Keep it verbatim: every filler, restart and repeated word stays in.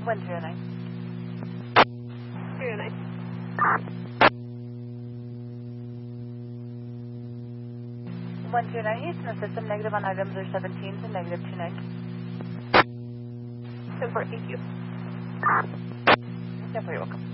one zero nine. zero nine. one zero nine, Houston, the system negative on items are seventeen to negative two nine. ten four, thank you. You're very welcome.